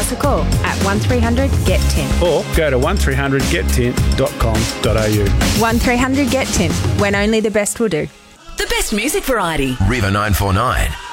us a call at 1300 GET TIN. Or go to 1300gettint.com.au. 1300 GET TIN, when only the best will do. The best music variety. River 949.